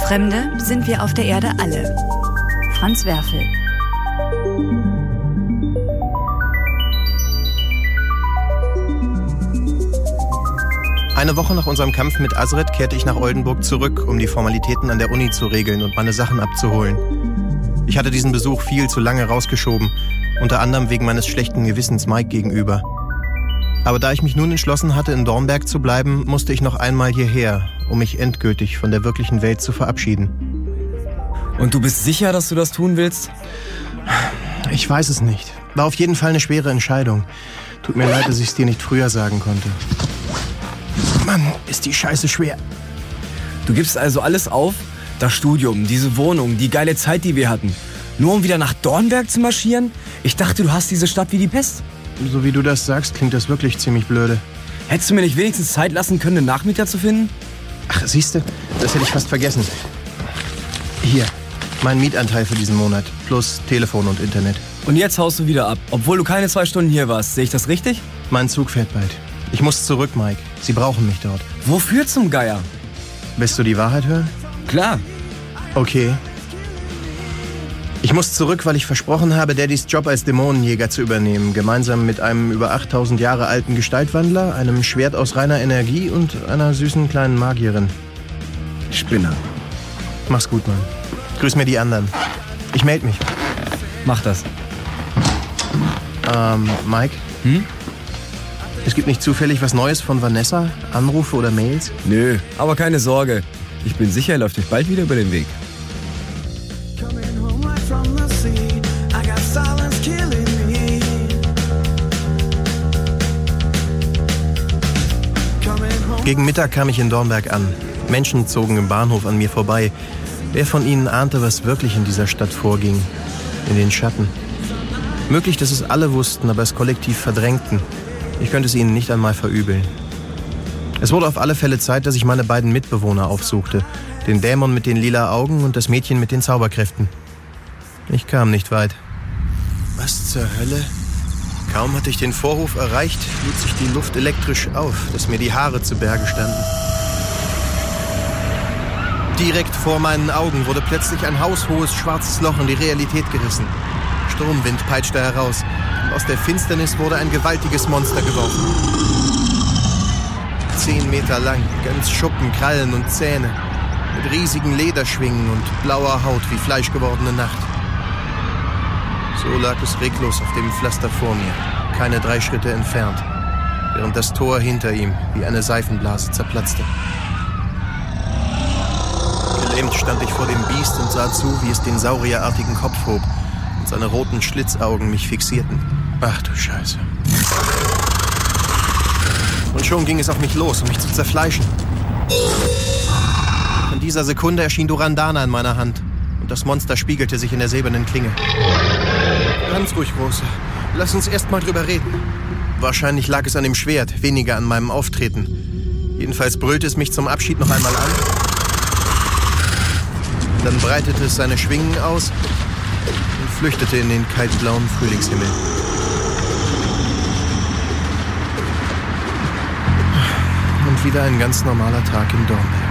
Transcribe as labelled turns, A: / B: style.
A: Fremde sind wir auf der Erde alle. Franz Werfel.
B: Eine Woche nach unserem Kampf mit Azred kehrte ich nach Oldenburg zurück, um die Formalitäten an der Uni zu regeln und meine Sachen abzuholen. Ich hatte diesen Besuch viel zu lange rausgeschoben, unter anderem wegen meines schlechten Gewissens Mike gegenüber. Aber da ich mich nun entschlossen hatte, in Dornberg zu bleiben, musste ich noch einmal hierher, um mich endgültig von der wirklichen Welt zu verabschieden.
C: Und du bist sicher, dass du das tun willst?
B: Ich weiß es nicht. War auf jeden Fall eine schwere Entscheidung. Tut mir leid, dass ich es dir nicht früher sagen konnte. Mann, ist die Scheiße schwer.
C: Du gibst also alles auf? Das Studium, diese Wohnung, die geile Zeit, die wir hatten. Nur um wieder nach Dornberg zu marschieren? Ich dachte, du hast diese Stadt wie die Pest.
B: So wie du das sagst, klingt das wirklich ziemlich blöde.
C: Hättest du mir nicht wenigstens Zeit lassen können, einen Nachmieter zu finden?
B: Ach, siehste, das hätte ich fast vergessen. Hier, mein Mietanteil für diesen Monat, plus Telefon und Internet.
C: Und jetzt haust du wieder ab, obwohl du keine 2 Stunden hier warst. Sehe ich das richtig?
B: Mein Zug fährt bald. Ich muss zurück, Mike. Sie brauchen mich dort.
C: Wofür zum Geier?
B: Willst du die Wahrheit hören?
C: Klar.
B: Okay. Ich muss zurück, weil ich versprochen habe, Daddys Job als Dämonenjäger zu übernehmen. Gemeinsam mit einem über 8000 Jahre alten Gestaltwandler, einem Schwert aus reiner Energie und einer süßen kleinen Magierin.
C: Spinner.
B: Mach's gut, Mann. Grüß mir die anderen. Ich melde mich.
C: Mach das.
B: Mike? Es gibt nicht zufällig was Neues von Vanessa? Anrufe oder Mails?
C: Nö, aber keine Sorge. Ich bin sicher, er läuft euch bald wieder über den Weg.
B: Gegen Mittag kam ich in Dornberg an. Menschen zogen im Bahnhof an mir vorbei. Wer von ihnen ahnte, was wirklich in dieser Stadt vorging? In den Schatten. Möglich, dass es alle wussten, aber es kollektiv verdrängten. Ich könnte es ihnen nicht einmal verübeln. Es wurde auf alle Fälle Zeit, dass ich meine beiden Mitbewohner aufsuchte. Den Dämon mit den lila Augen und das Mädchen mit den Zauberkräften. Ich kam nicht weit. Was zur Hölle? Kaum hatte ich den Vorhof erreicht, lud sich die Luft elektrisch auf, dass mir die Haare zu Berge standen. Direkt vor meinen Augen wurde plötzlich ein haushohes schwarzes Loch in die Realität gerissen. Sturmwind peitschte heraus. Und aus der Finsternis wurde ein gewaltiges Monster geworfen. 10 Meter lang, ganz Schuppen, Krallen und Zähne. Mit riesigen Lederschwingen und blauer Haut wie fleischgewordene Nacht. So lag es reglos auf dem Pflaster vor mir, keine 3 Schritte entfernt, während das Tor hinter ihm wie eine Seifenblase zerplatzte. Gelähmt stand ich vor dem Biest und sah zu, wie es den saurierartigen Kopf hob und seine roten Schlitzaugen mich fixierten. Ach du Scheiße. Und schon ging es auf mich los, um mich zu zerfleischen. In dieser Sekunde erschien Durandana in meiner Hand und das Monster spiegelte sich in der silbernen Klinge. Ganz ruhig, Große. Lass uns erst mal drüber reden. Wahrscheinlich lag es an dem Schwert, weniger an meinem Auftreten. Jedenfalls brüllte es mich zum Abschied noch einmal an. Dann breitete es seine Schwingen aus und flüchtete in den kaltblauen Frühlingshimmel. Und wieder ein ganz normaler Tag in Dornberg.